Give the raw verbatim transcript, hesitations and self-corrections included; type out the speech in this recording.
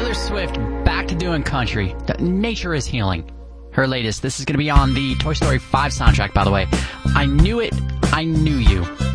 Taylor Swift back to doing country. Nature is healing. Her latest. This is going to be on the Toy Story five soundtrack, by the way. I knew it. I knew you.